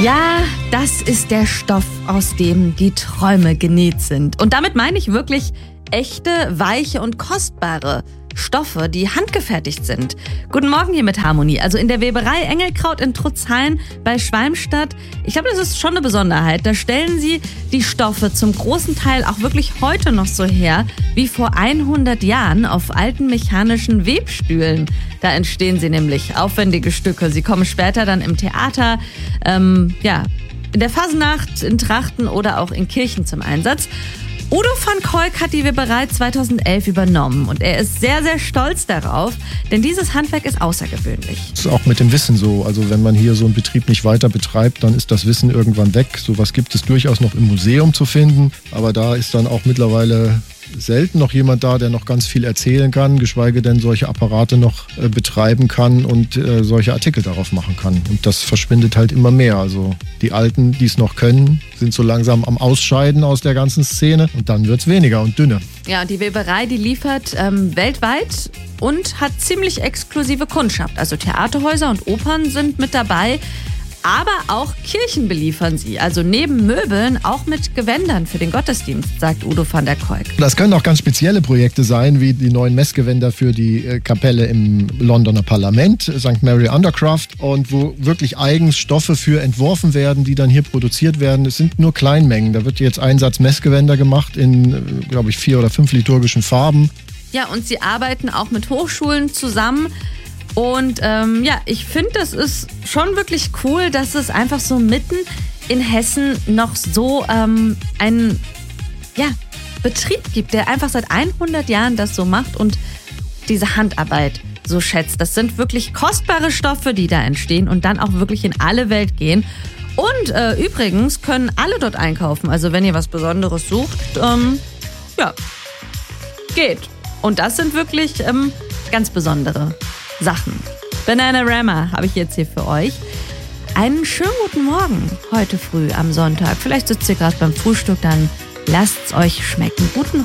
Ja, das ist der Stoff, aus dem die Träume genäht sind. Und damit meine ich wirklich echte, weiche und kostbare Stoffe, die handgefertigt sind. Guten Morgen hier mit Harmonie. Also in der Weberei Engelkraut in Trutzhain bei Schwalmstadt. Ich glaube, das ist schon eine Besonderheit. Da stellen sie die Stoffe zum großen Teil auch wirklich heute noch so her, wie vor 100 Jahren auf alten mechanischen Webstühlen. Da entstehen sie nämlich, aufwendige Stücke. Sie kommen später dann im Theater, in der Fasnacht, in Trachten oder auch in Kirchen zum Einsatz. Udo van Kolk hat die Weberei 2011 übernommen und er ist sehr, sehr stolz darauf, denn dieses Handwerk ist außergewöhnlich. Das ist auch mit dem Wissen so. Also wenn man hier so einen Betrieb nicht weiter betreibt, dann ist das Wissen irgendwann weg. Sowas gibt es durchaus noch im Museum zu finden, aber da ist dann auch mittlerweile selten noch jemand da, der noch ganz viel erzählen kann, geschweige denn solche Apparate noch betreiben kann und solche Artikel darauf machen kann. Und das verschwindet halt immer mehr. Also die Alten, die es noch können, sind so langsam am Ausscheiden aus der ganzen Szene und dann wird es weniger und dünner. Ja, und die Weberei, die liefert weltweit und hat ziemlich exklusive Kundschaft. Also Theaterhäuser und Opern sind mit dabei. Aber auch Kirchen beliefern sie, also neben Möbeln auch mit Gewändern für den Gottesdienst, sagt Udo van der Kolk. Das können auch ganz spezielle Projekte sein, wie die neuen Messgewänder für die Kapelle im Londoner Parlament, St. Mary Undercroft, und wo wirklich eigens Stoffe für entworfen werden, die dann hier produziert werden. Es sind nur Kleinmengen, da wird jetzt ein Satz Messgewänder gemacht in, glaube ich, 4 oder 5 liturgischen Farben. Ja, und sie arbeiten auch mit Hochschulen zusammen. Und ich finde, das ist schon wirklich cool, dass es einfach so mitten in Hessen noch so einen Betrieb gibt, der einfach seit 100 Jahren das so macht und diese Handarbeit so schätzt. Das sind wirklich kostbare Stoffe, die da entstehen und dann auch wirklich in alle Welt gehen. Und übrigens können alle dort einkaufen. Also wenn ihr was Besonderes sucht, geht. Und das sind wirklich ganz besondere Sachen. Bananarama habe ich jetzt hier für euch. Einen schönen guten Morgen heute früh am Sonntag. Vielleicht sitzt ihr gerade beim Frühstück, dann lasst's euch schmecken. Guten